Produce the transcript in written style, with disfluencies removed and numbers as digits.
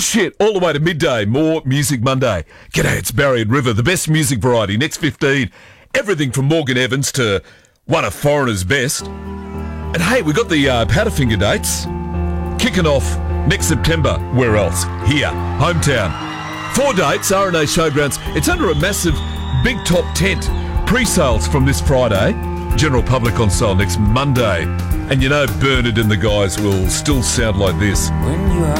Bullshit all the way to midday. More Music Monday. G'day, it's Barry and River. The best music variety. Next 15. Everything from Morgan Evans to one of Foreigner's best. And hey, we got the Powderfinger dates. Kicking off next September. Where else? Here. Hometown. 4 dates, RNA Showgrounds. It's under a massive big top tent. Pre-sales from this Friday. General public on sale next Monday. And you know Bernard and the guys will still sound like this. When you